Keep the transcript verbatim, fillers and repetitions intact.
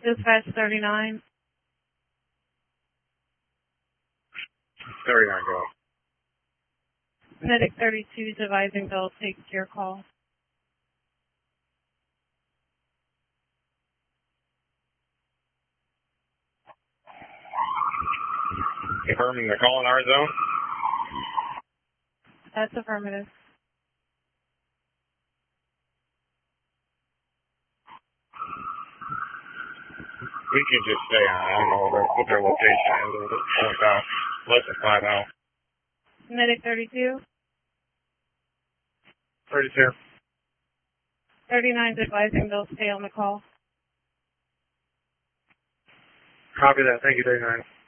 Dispatch thirty-nine. thirty-nine, go. Medic thirty-two is advising they'll take your call. Confirming the call in our zone. That's affirmative. We can just stay on. I don't know what their, what their location is. Or it's uh, less than five out. Medic thirty-two. thirty-two. thirty-nine is advising they'll stay on the call. Copy that. Thank you, thirty-nine.